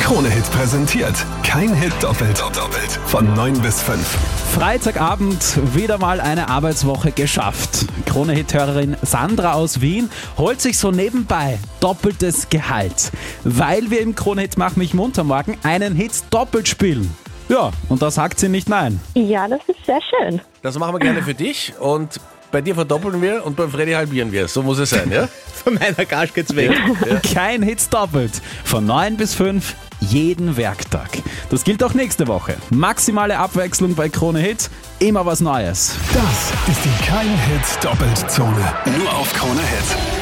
Krone-Hit präsentiert. Kein Hit doppelt. Von 9 bis 5. Freitagabend, wieder mal eine Arbeitswoche geschafft. Krone-Hit-Hörerin Sandra aus Wien holt sich so nebenbei doppeltes Gehalt, weil wir im Krone-Hit Mach mich munter morgen einen Hit doppelt spielen. Ja, und da sagt sie nicht nein. Ja, das ist sehr schön. Das machen wir gerne für dich und bei dir verdoppeln wir und beim Freddy halbieren wir. So muss es sein, ja? Von meiner Gage geht's weg. Kein Hit doppelt. Von 9 bis 5 jeden Werktag. Das gilt auch nächste Woche. Maximale Abwechslung bei Krone-Hit, immer was Neues. Das ist die Kein Hit Doppelt Zone. Nur auf Krone-Hit.